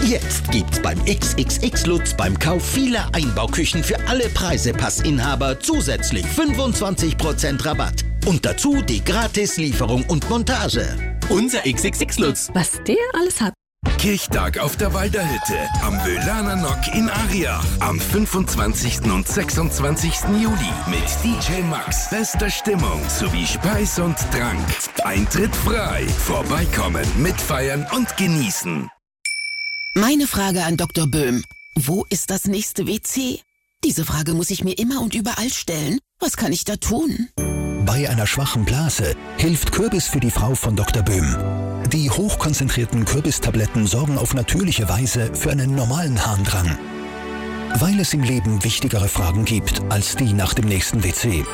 Jetzt gibt's beim XXX Lutz beim Kauf vieler Einbauküchen für alle Preisepassinhaber zusätzlich 25% Rabatt. Und dazu die Gratis-Lieferung und Montage. Unser XXX Lutz. Was der alles hat. Kirchtag auf der Walderhütte am Wöhlaner Nock in Aria am 25. und 26. Juli mit DJ Max, bester Stimmung sowie Speis und Trank. Eintritt frei. Vorbeikommen, mitfeiern und genießen. Meine Frage an Dr. Böhm. Wo ist das nächste WC? Diese Frage muss ich mir immer und überall stellen. Was kann ich da tun? Bei einer schwachen Blase hilft Kürbis für die Frau von Dr. Böhm. Die hochkonzentrierten Kürbistabletten sorgen auf natürliche Weise für einen normalen Harndrang. Weil es im Leben wichtigere Fragen gibt als die nach dem nächsten WC.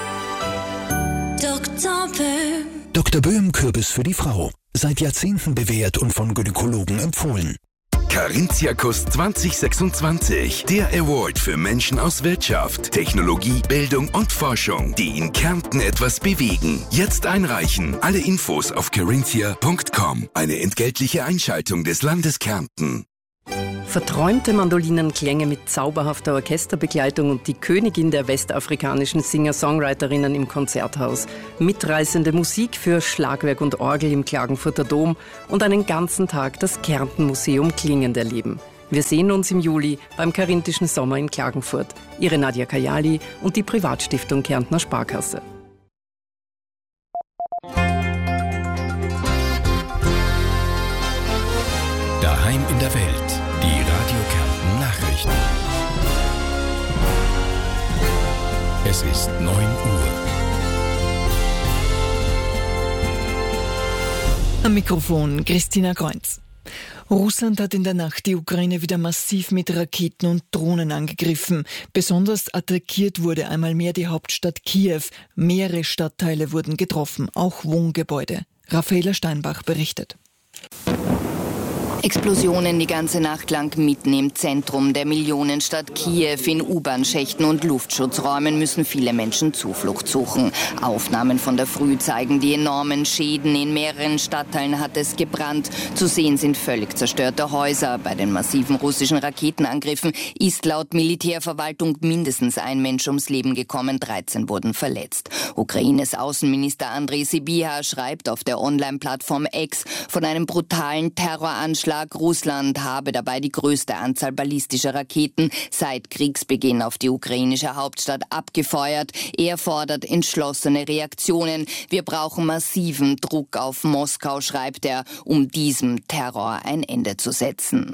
Dr. Böhm. Dr. Böhm Kürbis für die Frau. Seit Jahrzehnten bewährt und von Gynäkologen empfohlen. Carinthia-Kuss 2026. Der Award für Menschen aus Wirtschaft, Technologie, Bildung und Forschung, die in Kärnten etwas bewegen. Jetzt einreichen. Alle Infos auf carinthia.com. Eine entgeltliche Einschaltung des Landes Kärnten. Verträumte Mandolinenklänge mit zauberhafter Orchesterbegleitung und die Königin der westafrikanischen Singer-Songwriterinnen im Konzerthaus. Mitreißende Musik für Schlagwerk und Orgel im Klagenfurter Dom und einen ganzen Tag das Kärnten-Museum klingend erleben. Wir sehen uns im Juli beim Karinthischen Sommer in Klagenfurt. Ihre Nadja Kajali und die Privatstiftung Kärntner Sparkasse. Daheim in der Welt. Die Radio Kärnten Nachrichten. Es ist 9 Uhr. Am Mikrofon Christina Kreuz. Russland hat in der Nacht die Ukraine wieder massiv mit Raketen und Drohnen angegriffen. Besonders attackiert wurde einmal mehr die Hauptstadt Kiew. Mehrere Stadtteile wurden getroffen, auch Wohngebäude. Raffaela Steinbach berichtet. Explosionen die ganze Nacht lang mitten im Zentrum der Millionenstadt Kiew. In U-Bahn-Schächten und Luftschutzräumen müssen viele Menschen Zuflucht suchen. Aufnahmen von der Früh zeigen die enormen Schäden. In mehreren Stadtteilen hat es gebrannt. Zu sehen sind völlig zerstörte Häuser. Bei den massiven russischen Raketenangriffen ist laut Militärverwaltung mindestens ein Mensch ums Leben gekommen, 13 wurden verletzt. Ukraines Außenminister Andrei Sybiha schreibt auf der Online-Plattform X von einem brutalen Terroranschlag. Russland habe dabei die größte Anzahl ballistischer Raketen seit Kriegsbeginn auf die ukrainische Hauptstadt abgefeuert. Er fordert entschlossene Reaktionen. Wir brauchen massiven Druck auf Moskau, schreibt er, um diesem Terror ein Ende zu setzen.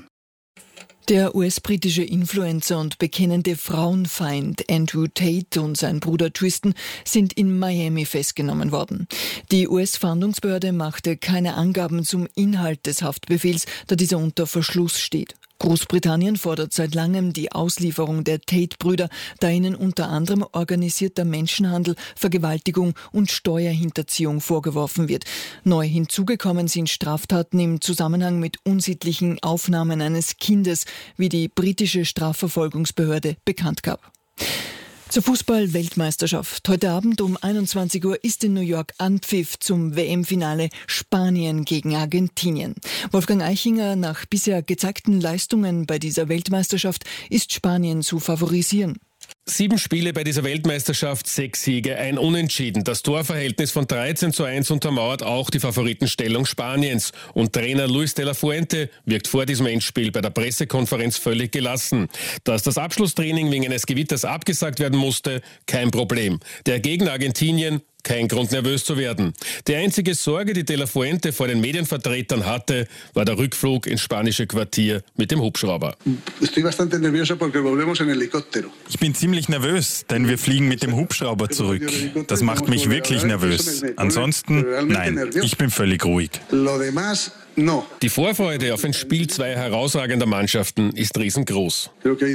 Der US-britische Influencer und bekennende Frauenfeind Andrew Tate und sein Bruder Tristan sind in Miami festgenommen worden. Die US-Fahndungsbehörde machte keine Angaben zum Inhalt des Haftbefehls, da dieser unter Verschluss steht. Großbritannien fordert seit langem die Auslieferung der Tate-Brüder, da ihnen unter anderem organisierter Menschenhandel, Vergewaltigung und Steuerhinterziehung vorgeworfen wird. Neu hinzugekommen sind Straftaten im Zusammenhang mit unsittlichen Aufnahmen eines Kindes, wie die britische Strafverfolgungsbehörde bekannt gab. Zur Fußball-Weltmeisterschaft. Heute Abend um 21 Uhr ist in New York Anpfiff zum WM-Finale Spanien gegen Argentinien. Wolfgang Eichinger, nach bisher gezeigten Leistungen bei dieser Weltmeisterschaft ist Spanien zu favorisieren. 7 Spiele bei dieser Weltmeisterschaft, 6 Siege, 1 Unentschieden. Das Torverhältnis von 13:1 untermauert auch die Favoritenstellung Spaniens. Und Trainer Luis de la Fuente wirkt vor diesem Endspiel bei der Pressekonferenz völlig gelassen. Dass das Abschlusstraining wegen eines Gewitters abgesagt werden musste, kein Problem. Der Gegner Argentinien, kein Grund nervös zu werden. Die einzige Sorge, die de la Fuente vor den Medienvertretern hatte, war der Rückflug ins spanische Quartier mit dem Hubschrauber. Ich bin ziemlich nervös, denn wir fliegen mit dem Hubschrauber zurück. Das macht mich wirklich nervös. Ansonsten, nein, ich bin völlig ruhig. Die Vorfreude auf ein Spiel zweier herausragender Mannschaften ist riesengroß.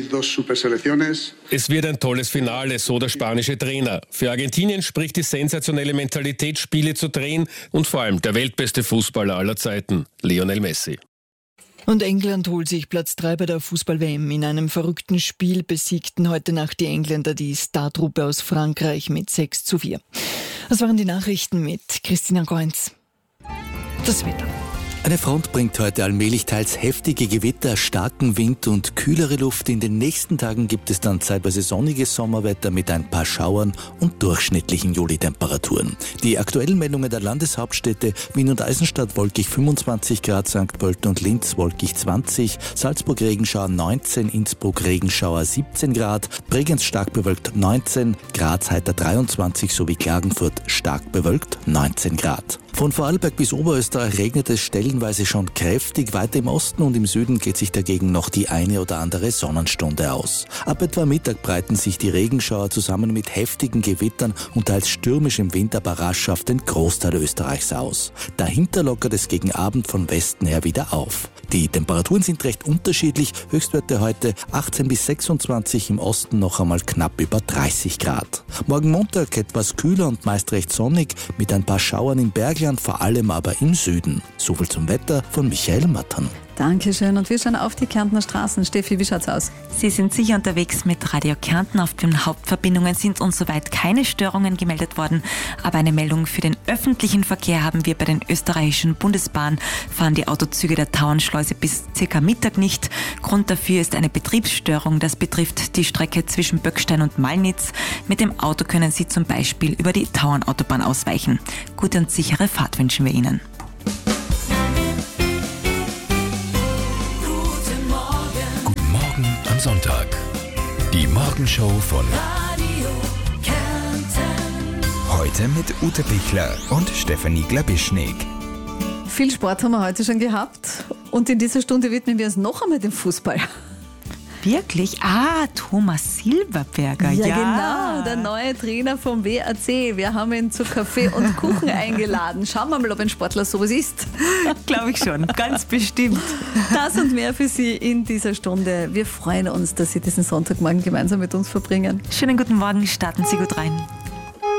Es wird ein tolles Finale, so der spanische Trainer. Für Argentinien spricht die sensationelle Mentalität, Spiele zu drehen und vor allem der weltbeste Fußballer aller Zeiten, Lionel Messi. Und England holt sich Platz 3 bei der Fußball-WM. In einem verrückten Spiel besiegten heute Nacht die Engländer die Startruppe aus Frankreich mit 6:4. Das waren die Nachrichten mit Christina Kreuz. Das Wetter. Eine Front bringt heute allmählich teils heftige Gewitter, starken Wind und kühlere Luft. In den nächsten Tagen gibt es dann zeitweise sonniges Sommerwetter mit ein paar Schauern und durchschnittlichen Juli-Temperaturen. Die aktuellen Meldungen der Landeshauptstädte: Wien und Eisenstadt wolkig 25 Grad, St. Pölten und Linz wolkig 20, Salzburg Regenschauer 19, Innsbruck Regenschauer 17 Grad, Bregenz stark bewölkt 19, Graz heiter 23 sowie Klagenfurt stark bewölkt 19 Grad. Von Vorarlberg bis Oberösterreich regnet es stellenweise schon kräftig. Weiter im Osten und im Süden geht sich dagegen noch die eine oder andere Sonnenstunde aus. Ab etwa Mittag breiten sich die Regenschauer zusammen mit heftigen Gewittern und teils stürmischem Wind aber rasch auf den Großteil Österreichs aus. Dahinter lockert es gegen Abend von Westen her wieder auf. Die Temperaturen sind recht unterschiedlich. Höchstwerte heute 18 bis 26, im Osten noch einmal knapp über 30 Grad. Morgen Montag etwas kühler und meist recht sonnig mit ein paar Schauern im Bergland, vor allem aber im Süden. Soviel zum Wetter von Michael Mattern. Dankeschön. Und wir schauen auf die Kärntner Straßen. Steffi, wie schaut's aus? Sie sind sicher unterwegs mit Radio Kärnten. Auf den Hauptverbindungen sind uns soweit keine Störungen gemeldet worden. Aber eine Meldung für den öffentlichen Verkehr haben wir bei den österreichischen Bundesbahnen. Fahren die Autozüge der Tauernschleuse bis ca. Mittag nicht. Grund dafür ist eine Betriebsstörung. Das betrifft die Strecke zwischen Böckstein und Malnitz. Mit dem Auto können Sie zum Beispiel über die Tauernautobahn ausweichen. Gute und sichere Fahrt wünschen wir Ihnen. Am Sonntag. Die Morgenshow von Radio Kärnten. Heute mit Ute Pichler und Stefanie Glabischnik. Viel Sport haben wir heute schon gehabt und in dieser Stunde widmen wir uns noch einmal dem Fußball. Wirklich? Thomas Silberberger, ja. Genau, der neue Trainer vom WAC. Wir haben ihn zu Kaffee und Kuchen eingeladen. Schauen wir mal, ob ein Sportler sowas ist. Glaube ich schon, ganz bestimmt. Das und mehr für Sie in dieser Stunde. Wir freuen uns, dass Sie diesen Sonntagmorgen gemeinsam mit uns verbringen. Schönen guten Morgen, starten Sie gut rein.